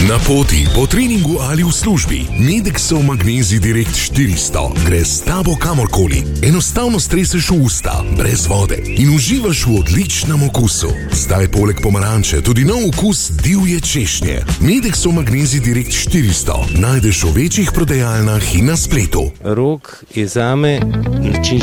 Na poti, po treningu ali v službi, Medexov Magnezij Direkt 400 gre s tabo kamorkoli. Enostavno streseš v usta, brez vode in uživaš v odličnem okusu. Zdaj poleg pomaranče tudi nov okus divje češnje. Medexov Magnezij Direkt 400 najdeš v večjih prodajalnah in na spletu. Rok je zame način